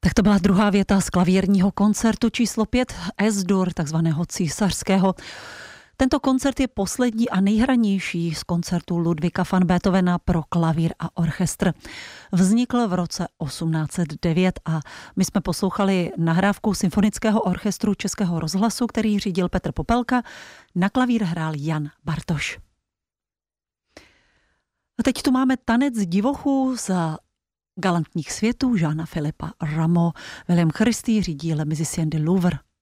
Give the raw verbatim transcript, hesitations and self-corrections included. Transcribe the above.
Tak to byla druhá věta z klavírního koncertu číslo pět Es-dur, takzvaného císařského. Tento koncert je poslední a nejhranější z koncertů Ludvíka van Beethovena pro klavír a orchestr. Vznikl v roce osmnáct set devět a my jsme poslouchali nahrávku Symfonického orchestru Českého rozhlasu, který řídil Petr Popelka. Na klavír hrál Jan Bartoš. A teď tu máme tanec divochů z galantních světů Jeana Philippa Rameau. William Christie řídí Le Musicien du Louvre.